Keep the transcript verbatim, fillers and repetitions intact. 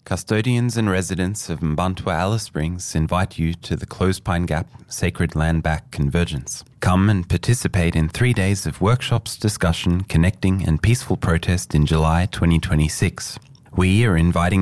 Custodians and residents of Mbantua Alice Springs invite you to the Closed Pine Gap Sacred Land Back Convergence. Come and participate in three days of workshops, discussion, connecting and peaceful protest in July twenty twenty-six. We are inviting